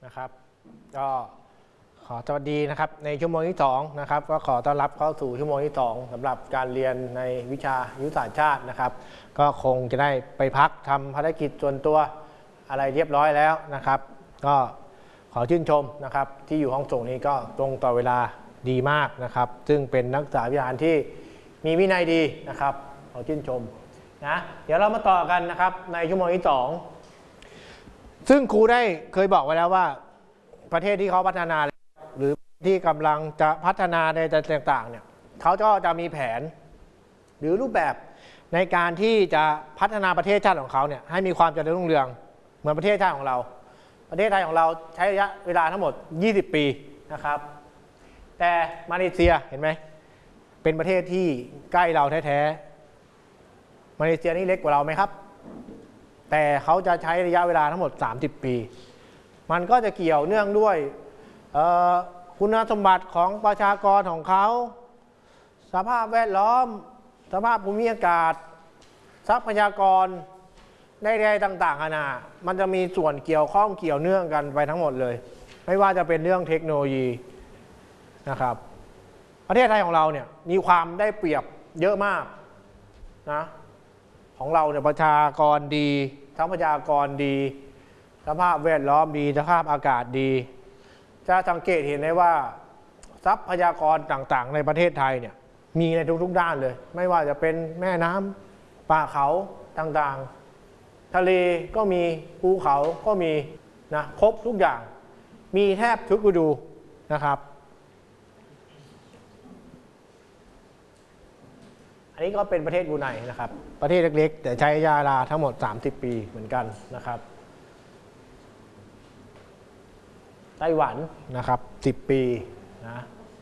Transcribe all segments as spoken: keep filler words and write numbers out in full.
นะครับก็ขอสวัสดีนะครับในชั่วโมงที่สองนะครับก็ขอต้อนรับเข้าสู่ชั่วโมงที่สองสำหรับการเรียนในวิชายุทธศาสตร์ชาตินะครับก็คงจะได้ไปพักทำภารกิจส่วนตัวอะไรเรียบร้อยแล้วนะครับก็ขอชื่นชมนะครับที่อยู่ห้องส่งนี้ก็ตรงต่อเวลาดีมากนะครับซึ่งเป็นนักศึกษาวิทยาที่มีวินัยดีนะครับขอชื่นชมนะเดี๋ยวเรามาต่อกันนะครับในชั่วโมงที่สองซึ่งครูได้เคยบอกไว้แล้วว่าประเทศที่เขาพัฒนาหรือที่กำลังจะพัฒนาในต่างๆเนี่ยเขาก็จะมีแผนหรือรูปแบบในการที่จะพัฒนาประเทศชาติของเขาเนี่ยให้มีความเจริญรุ่งเรืองเหมือนประเทศชาติของเราประเทศไทยของเราใช้ระยะเวลาทั้งหมดยี่สิบปีนะครับแต่มาเลเซียเห็นไหมเป็นประเทศที่ใกล้เราแท้ๆมาเลเซียนี่เล็กกว่าเราไหมครับแต่เขาจะใช้ระยะเวลาทั้งหมดสามสิบปีมันก็จะเกี่ยวเนื่องด้วยคุณสมบัติของประชากรของเขาสภาพแวดล้อมสภาพภูมิอากาศทรัพยากรใดๆต่างๆนานามันจะมีส่วนเกี่ยวข้องเกี่ยวเนื่องกันไปทั้งหมดเลยไม่ว่าจะเป็นเรื่องเทคโนโลยีนะครับประเทศไทยของเราเนี่ยมีความได้เปรียบเยอะมากนะของเราเนี่ยประชากรดีทรัพยากรดีสภาพแวดล้อมดีสภาพอากาศดีจะสังเกตเห็นได้ว่าทรัพยากรต่างๆในประเทศไทยเนี่ยมีในทุกๆด้านเลยไม่ว่าจะเป็นแม่น้ำป่าเขาต่างๆทะเลก็มีภูเขาก็มีนะครบทุกอย่างมีแทบทุกฤดูนะครับอันนี้ก็เป็นประเทศบรูไนนะครับประเทศเล็กๆแต่ใช้ระยะเวลาทั้งหมดสามสิบปีเหมือนกันนะครับไต้หวันนะครับสิบปีนะ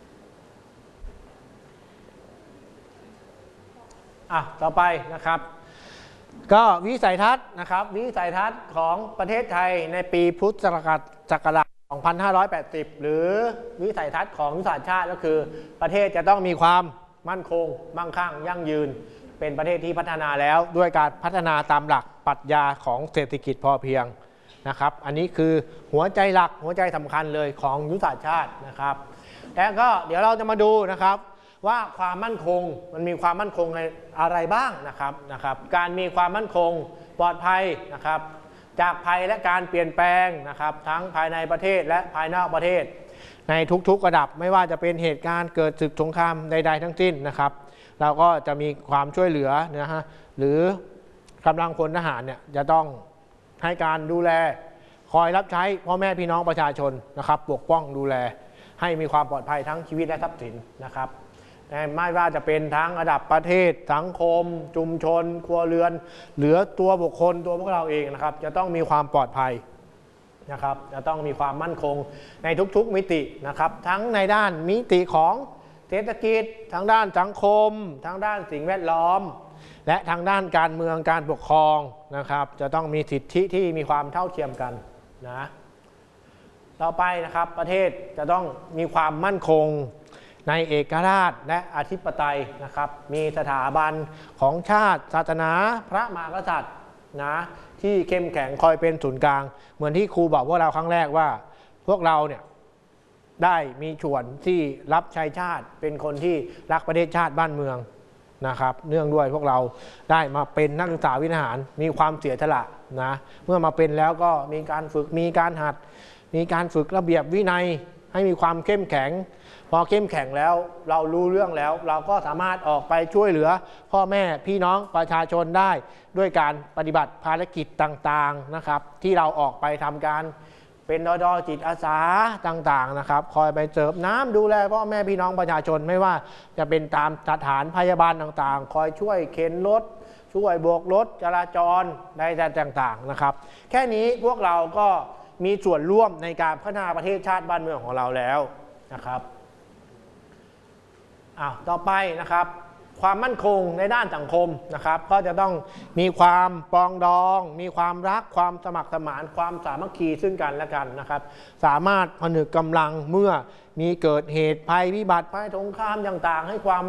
อ่ะต่อไปนะครับก็วิสัยทัศน์นะครับวิสัยทัศน์ของประเทศไทยในปีพุทธศักราชสองพันห้าร้อยแปดสิบหรือวิสัยทัศน์ของยุทธศาสตร์ชาติก็คือประเทศจะต้องมีความมั่นคงมั่งคั่งยั่งยืนเป็นประเทศที่พัฒนาแล้วด้วยการพัฒนาตามหลักปรัชญาของเศรษฐกิจพอเพียงนะครับอันนี้คือหัวใจหลักหัวใจสำคัญเลยของยุทธศาสตร์ชาตินะครับแล้วก็เดี๋ยวเราจะมาดูนะครับว่าความมั่นคงมันมีความมั่นคงในอะไรบ้างนะครับนะครับการมีความมั่นคงปลอดภัยนะครับจากภัยและการเปลี่ยนแปลงนะครับทั้งภายในประเทศและภายนอกประเทศในทุกๆระดับไม่ว่าจะเป็นเหตุการณ์เกิดศึกสงครามใดๆทั้งสิ้นนะครับเราก็จะมีความช่วยเหลือนะฮะหรือกำลังพลทหารเนี่ยจะต้องให้การดูแลคอยรับใช้พ่อแม่พี่น้องประชาชนนะครับปกป้องดูแลให้มีความปลอดภัยทั้งชีวิตและทรัพย์สินนะครับไม่ว่าจะเป็นทั้งระดับประเทศสังคมชุมชนครัวเรือนหรือตัวบุคคลตัวพวกเราเองนะครับจะต้องมีความปลอดภัยนะครับจะต้องมีความมั่นคงในทุกๆมิตินะครับทั้งในด้านมิติของเศรษฐกิจทางด้านสังคมทางด้านสิ่งแวดล้อมและทางด้านการเมืองการปกครองนะครับจะต้องมีสิทธิที่มีความเท่าเทียมกันนะต่อไปนะครับประเทศจะต้องมีความมั่นคงในเอกราชและอธิปไตยนะครับมีสถาบันของชาติศาสนาพระมหากษัตริย์นะที่เข้มแข็งคอยเป็นศูนย์กลางเหมือนที่ครูบอกพวกเราครั้งแรกว่าพวกเราเนี่ยได้มีส่วนที่รับใช้ชาติเป็นคนที่รักประเทศชาติบ้านเมืองนะครับเนื่องด้วยพวกเราได้มาเป็นนักศึกษาวิทยาการมีความเสียสละนะเมื่อมาเป็นแล้วก็มีการฝึกมีการหัดมีการฝึกระเบียบวินัยให้มีความเข้มแข็งพอเข้มแข็งแล้วเรารู้เรื่องแล้วเราก็สามารถออกไปช่วยเหลือพ่อแม่พี่น้องประชาชนได้ด้วยการปฏิบัติภารกิจต่างๆนะครับที่เราออกไปทำการเป็นดดจิตอาสาต่างๆนะครับคอยไปเสิร์ฟน้ำดูแลพ่อแม่พี่น้องประชาชนไม่ว่าจะเป็นตามสถานพยาบาลต่างๆคอยช่วยเข็นรถช่วยโบกรถจราจรใดๆต่างๆนะครับแค่นี้พวกเราก็มีส่วนร่วมในการพัฒนาประเทศชาติบ้านเมืองของเราแล้วนะครับอ่ะต่อไปนะครับความมั่นคงในด้านสังคมนะครับก็จะต้องมีความปรองดองมีความรักความสมัครสมานความสามัคคีซึ่งกันและกันนะครับสามารถผนึกกำลังเมื่อมีเกิดเหตุภัยพิบัติภัยสงครามต่างๆให้ความ